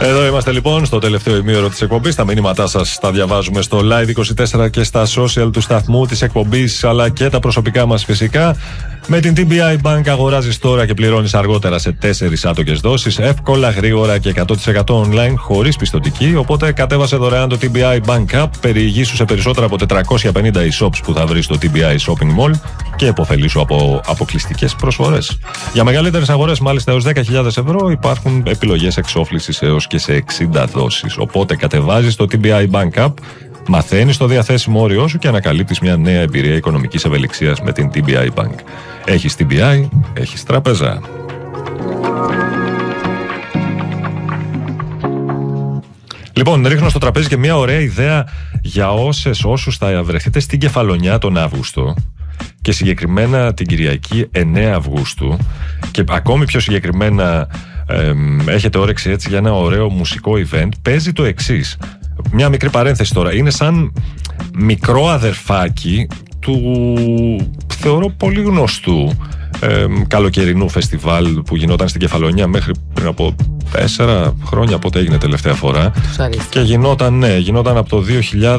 Εδώ είμαστε λοιπόν στο τελευταίο ημίωρο της εκπομπής. Τα μηνύματά σας τα διαβάζουμε στο Live24 και στα social του σταθμού της εκπομπής, αλλά και τα προσωπικά μας φυσικά. Με την TBI Bank αγοράζεις τώρα και πληρώνεις αργότερα σε 4 άτοκες δόσεις, εύκολα, γρήγορα και 100% online, χωρίς πιστωτική. Οπότε κατέβασε δωρεάν το TBI Bank App, περιηγήσου σε περισσότερα από 450 e-shops που θα βρεις στο TBI Shopping Mall και επωφελήσου από αποκλειστικές προσφορές. Για μεγαλύτερες αγορές, μάλιστα έως 10.000 ευρώ, υπάρχουν επιλογές εξόφλησης έως και σε 60 δόσεις. Οπότε κατεβάζεις το TBI Bank App, μαθαίνεις το διαθέσιμο όριό σου και ανακαλύπτεις μια νέα εμπειρία οικονομικής ευελιξίας με την TBI Bank. Έχεις TBI, έχεις τράπεζα. Λοιπόν, ρίχνω στο τραπέζι και μια ωραία ιδέα για όσους θα βρεθείτε στην Κεφαλονιά τον Αύγουστο και συγκεκριμένα την Κυριακή 9 Αυγούστου και ακόμη πιο συγκεκριμένα έχετε όρεξη έτσι για ένα ωραίο μουσικό event. Παίζει το εξής. Μια μικρή παρένθεση τώρα. Είναι σαν μικρό αδερφάκι του, θεωρώ, πολύ γνωστού καλοκαιρινού φεστιβάλ που γινόταν στην Κεφαλονιά μέχρι πριν από 4 χρόνια, πότε έγινε τελευταία φορά. Και γινόταν από το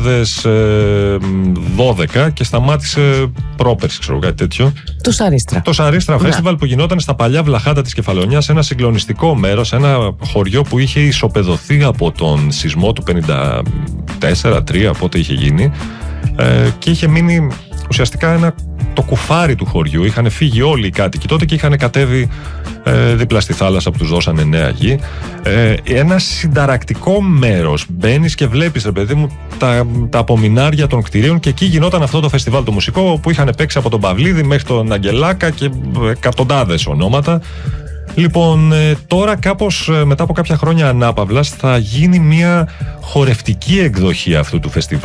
2012 και σταμάτησε πρόπερση, ξέρω, κάτι τέτοιο. Το Σαρίστρα Φεστιβάλ που γινόταν στα παλιά βλαχάτα της Κεφαλονιάς, σε ένα συγκλονιστικό μέρος, ένα χωριό που είχε ισοπεδωθεί από τον σεισμό του 54-3, πότε είχε γίνει, και είχε μείνει ουσιαστικά το κουφάρι του χωριού. Είχαν φύγει όλοι οι κάτοικοι τότε και είχαν κατέβει δίπλα στη θάλασσα που τους δώσανε νέα γη. Ένα συνταρακτικό μέρος. Μπαίνεις και βλέπεις, ρε παιδί μου, τα απομεινάρια των κτηρίων και εκεί γινόταν αυτό το φεστιβάλ το μουσικό που είχαν παίξει από τον Παυλίδη μέχρι τον Αγγελάκα και εκατοντάδες ονόματα. Λοιπόν, τώρα κάπως μετά από κάποια χρόνια ανάπαυλας θα γίνει μια χορευτική εκδοχή αυτού του φεστιβάλ.